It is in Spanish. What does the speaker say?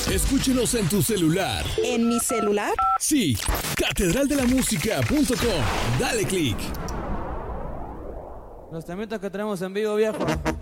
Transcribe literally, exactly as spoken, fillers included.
Escúchenos en tu celular. ¿En mi celular? Sí, catedral de la música punto com. Dale click. Los temitas que tenemos en vivo, viejo.